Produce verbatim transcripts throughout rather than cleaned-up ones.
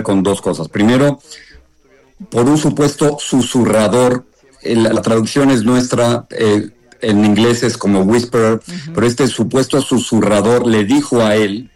con dos cosas. Primero, por un supuesto susurrador, la, la traducción es nuestra, eh, en inglés es como whisperer, uh-huh. pero este supuesto susurrador le dijo a él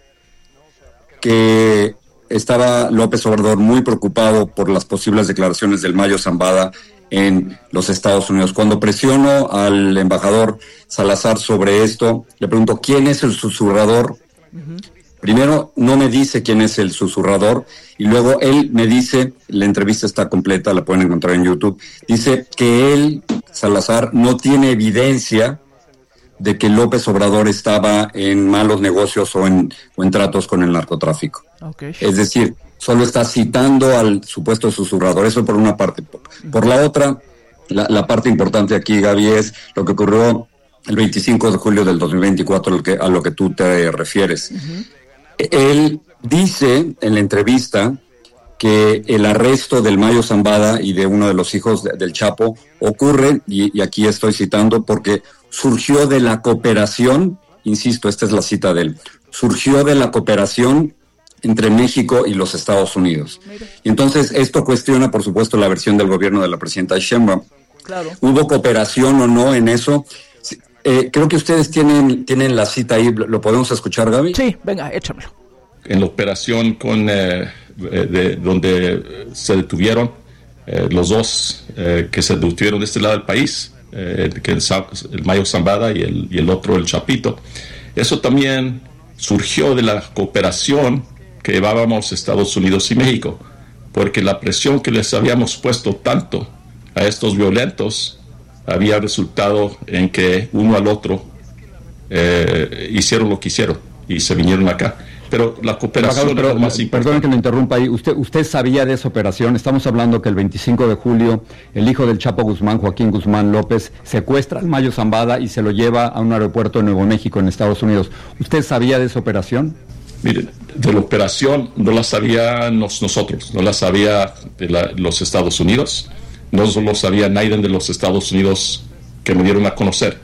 que estaba López Obrador muy preocupado por las posibles declaraciones del Mayo Zambada en los Estados Unidos. Cuando presiono al embajador Salazar sobre esto, le pregunto, ¿quién es el susurrador? Uh-huh. Primero, no me dice quién es el susurrador, y luego él me dice, la entrevista está completa, la pueden encontrar en YouTube, dice que él, Salazar, no tiene evidencia de que López Obrador estaba en malos negocios o en, o en tratos con el narcotráfico. Okay. Es decir, solo está citando al supuesto susurrador, eso por una parte. Por la otra, la, la parte importante aquí, Gaby, es lo que ocurrió el veinticinco de julio del dos mil veinticuatro, al que, a lo que tú te refieres. Uh-huh. Él dice en la entrevista que el arresto del Mayo Zambada y de uno de los hijos de, del Chapo ocurre, y, y aquí estoy citando, porque surgió de la cooperación, insisto, esta es la cita de él, surgió de la cooperación entre México y los Estados Unidos. Y entonces esto cuestiona, por supuesto, la versión del gobierno de la presidenta Sheinbaum. Claro. ¿Hubo cooperación o no en eso? Eh, creo que ustedes tienen tienen la cita ahí, ¿lo podemos escuchar, Gaby? Sí, venga, échamelo. En la operación con eh, de, donde se detuvieron eh, los dos eh, que se detuvieron de este lado del país, eh, que el, el Mayo Zambada y el, y el otro, el Chapito. Eso también surgió de la cooperación que llevábamos Estados Unidos y México, porque la presión que les habíamos puesto tanto a estos violentos había resultado en que uno al otro eh, hicieron lo que hicieron y se vinieron acá. Pero la cooperación pero, es lo más importante. Perdón que lo interrumpa ahí. Usted, usted sabía de esa operación. Estamos hablando que el veinticinco de julio el hijo del Chapo Guzmán, Joaquín Guzmán López, secuestra al Mayo Zambada y se lo lleva a un aeropuerto de Nuevo México, en Estados Unidos. ¿Usted sabía de esa operación? Mire, de la operación no la sabíamos nosotros, no la sabía de la, los Estados Unidos, no lo sabía nadie de los Estados Unidos que me dieron a conocer.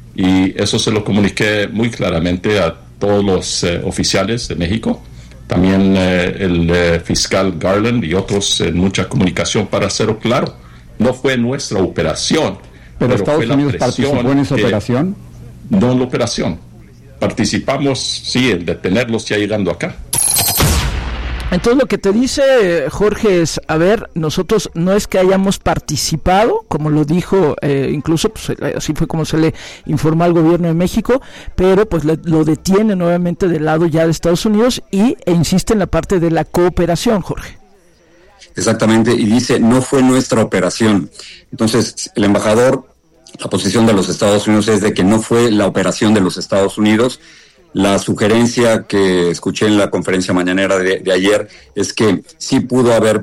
Y eso se lo comuniqué muy claramente a todos los eh, oficiales de México, también eh, el eh, fiscal Garland y otros en mucha comunicación para hacerlo claro. No fue nuestra operación. ¿Pero, pero Estados Unidos participó en esa operación? No en la operación. Participamos, sí, en detenerlos ya llegando acá. Entonces lo que te dice Jorge es, a ver, nosotros no es que hayamos participado, como lo dijo, eh, incluso pues, así fue como se le informó al gobierno de México, pero pues le, lo detiene nuevamente del lado ya de Estados Unidos y e insiste en la parte de la cooperación, Jorge. Exactamente, y dice, no fue nuestra operación. Entonces, el embajador, la posición de los Estados Unidos es de que no fue la operación de los Estados Unidos. La sugerencia que escuché en la conferencia mañanera de, de ayer es que sí pudo haber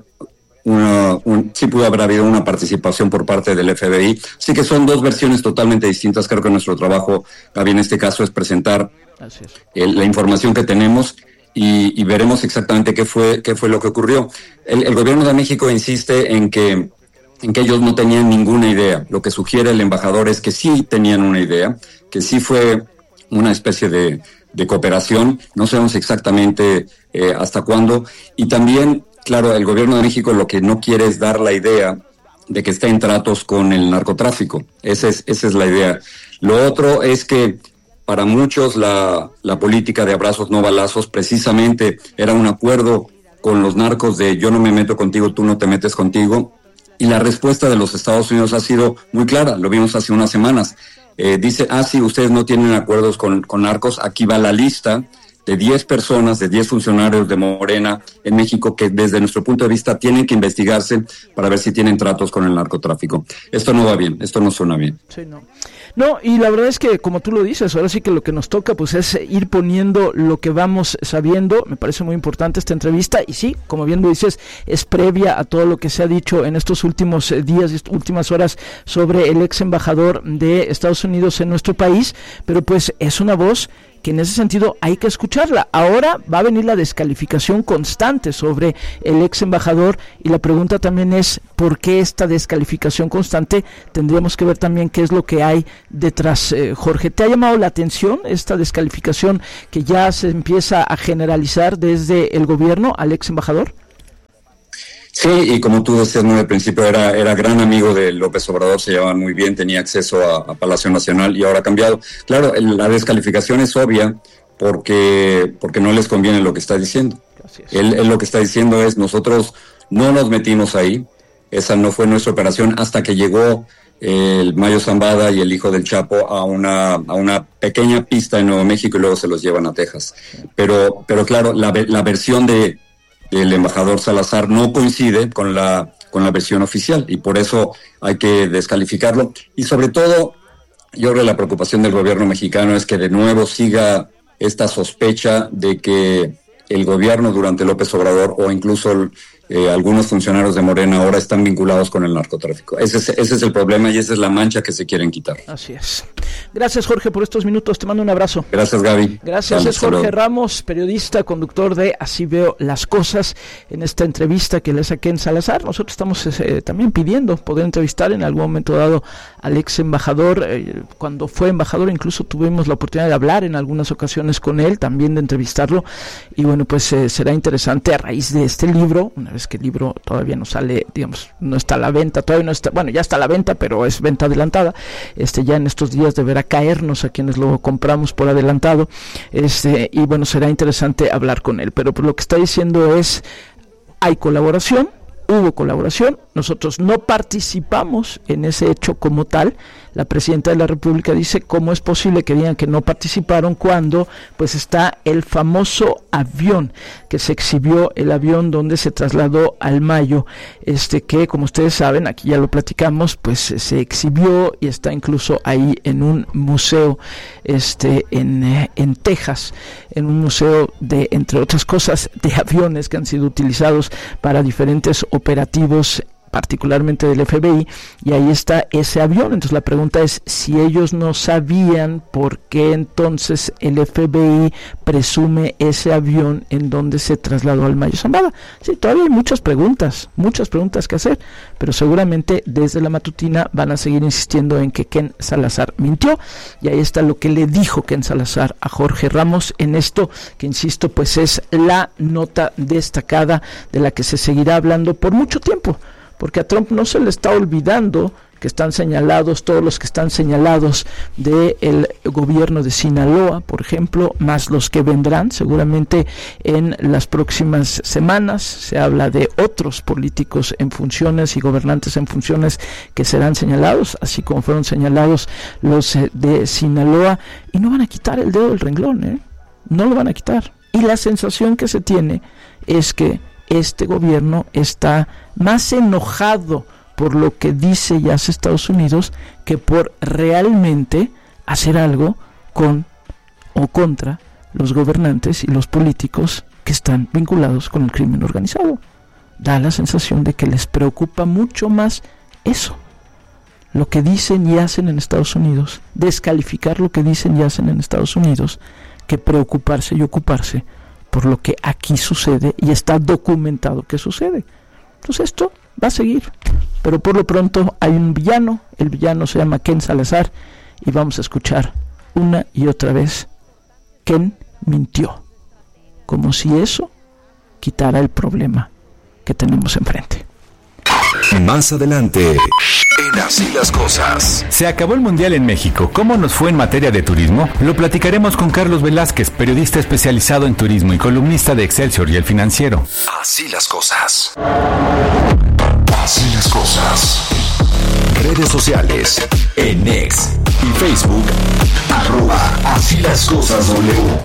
una, un, sí pudo haber habido una participación por parte del F B I. Así que son dos versiones totalmente distintas. Creo que nuestro trabajo, Gaby, en este caso es presentar es. el, la información que tenemos y, y veremos exactamente qué fue qué fue lo que ocurrió. El, el gobierno de México insiste en que en que ellos no tenían ninguna idea. Lo que sugiere el embajador es que sí tenían una idea, que sí fue una especie de, de cooperación, no sabemos exactamente eh, hasta cuándo, y también, claro, el gobierno de México lo que no quiere es dar la idea de que está en tratos con el narcotráfico, esa es, esa es la idea. Lo otro es que para muchos la, la política de abrazos no balazos precisamente era un acuerdo con los narcos de yo no me meto contigo, tú no te metes contigo, y la respuesta de los Estados Unidos ha sido muy clara, lo vimos hace unas semanas. Eh, dice, ah, sí, ustedes no tienen acuerdos con, con narcos, aquí va la lista de diez personas, de diez funcionarios de Morena en México que desde nuestro punto de vista tienen que investigarse para ver si tienen tratos con el narcotráfico. Esto no va bien, esto no suena bien. Sí, no. No, y la verdad es que, como tú lo dices, ahora sí que lo que nos toca pues es ir poniendo lo que vamos sabiendo. Me parece muy importante esta entrevista y sí, como bien lo dices, es previa a todo lo que se ha dicho en estos últimos días, estas últimas horas sobre el ex embajador de Estados Unidos en nuestro país, pero pues es una voz que en ese sentido hay que escucharla. Ahora va a venir la descalificación constante sobre el ex embajador y la pregunta también es ¿por qué esta descalificación constante? Tendríamos que ver también qué es lo que hay detrás. eh, Jorge, ¿te ha llamado la atención esta descalificación que ya se empieza a generalizar desde el gobierno al ex embajador? Sí, y como tú decías muy al principio, era, era gran amigo de López Obrador, se llevaban muy bien, tenía acceso a, a Palacio Nacional y ahora ha cambiado. Claro, el, la descalificación es obvia porque, porque no les conviene lo que está diciendo. Él, él lo que está diciendo es, nosotros no nos metimos ahí, esa no fue nuestra operación hasta que llegó el Mayo Zambada y el hijo del Chapo a una, a una pequeña pista en Nuevo México y luego se los llevan a Texas. Pero, pero claro, la, la versión de el embajador Salazar no coincide con la con la versión oficial y por eso hay que descalificarlo. Y sobre todo, yo creo que la preocupación del gobierno mexicano es que de nuevo siga esta sospecha de que el gobierno durante López Obrador o incluso eh, algunos funcionarios de Morena ahora están vinculados con el narcotráfico. Ese es, ese es el problema y esa es la mancha que se quieren quitar. Así es. Gracias, Jorge, por estos minutos. Te mando un abrazo. Gracias, Gaby. Gracias, Dale, es Jorge saludo. Ramos, periodista, conductor de Así Veo las Cosas, en esta entrevista que le saqué en Salazar. Nosotros estamos eh, también pidiendo poder entrevistar en algún momento dado al ex embajador. Eh, cuando fue embajador incluso tuvimos la oportunidad de hablar en algunas ocasiones con él, también de entrevistarlo. Y bueno, pues eh, será interesante a raíz de este libro, una vez que el libro todavía no sale, digamos, no está a la venta, todavía no está, bueno, ya está a la venta, pero es venta adelantada. Este, ya en estos días deberá caernos a quienes lo compramos por adelantado. Este, y bueno, será interesante hablar con él. Pero por lo que está diciendo es, hay colaboración, hubo colaboración, nosotros no participamos en ese hecho como tal. La presidenta de la República dice, ¿cómo es posible que digan que no participaron cuando pues está el famoso avión que se exhibió, el avión donde se trasladó al Mayo, este que como ustedes saben, aquí ya lo platicamos, pues se exhibió y está incluso ahí en un museo este en, eh, en Texas, en un museo de, entre otras cosas, de aviones que han sido utilizados para diferentes operativos, particularmente del F B I, y ahí está ese avión. Entonces la pregunta es, si ellos no sabían, ¿por qué entonces el F B I presume ese avión en donde se trasladó al Mayo Zambada? Sí, todavía hay muchas preguntas, muchas preguntas que hacer, pero seguramente desde la matutina van a seguir insistiendo en que Ken Salazar mintió, y ahí está lo que le dijo Ken Salazar a Jorge Ramos en esto, que insisto, pues es la nota destacada de la que se seguirá hablando por mucho tiempo, porque a Trump no se le está olvidando que están señalados, todos los que están señalados del gobierno de Sinaloa, por ejemplo, más los que vendrán seguramente en las próximas semanas. Se habla de otros políticos en funciones y gobernantes en funciones que serán señalados, así como fueron señalados los de Sinaloa, y no van a quitar el dedo del renglón, ¿eh? No lo van a quitar. Y la sensación que se tiene es que este gobierno está más enojado por lo que dice y hace Estados Unidos que por realmente hacer algo con o contra los gobernantes y los políticos que están vinculados con el crimen organizado. Da la sensación de que les preocupa mucho más eso, lo que dicen y hacen en Estados Unidos, descalificar lo que dicen y hacen en Estados Unidos, que preocuparse y ocuparse por lo que aquí sucede y está documentado que sucede. Entonces esto va a seguir, pero por lo pronto hay un villano, el villano se llama Ken Salazar, y vamos a escuchar una y otra vez: Ken mintió, como si eso quitara el problema que tenemos enfrente. Más adelante, en Así las Cosas. Se acabó el Mundial en México. ¿Cómo nos fue en materia de turismo? Lo platicaremos con Carlos Velázquez, periodista especializado en turismo y columnista de Excelsior y El Financiero. Así las Cosas. Así las Cosas. Redes sociales, en X y Facebook, arroba Así las Cosas W.